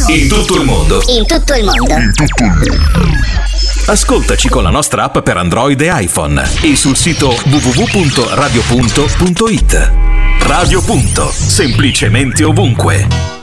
In tutto il mondo. In tutto il mondo. Ascoltaci con la nostra app per Android e iPhone e sul sito www.radiopunto.it. Radio Punto, semplicemente ovunque.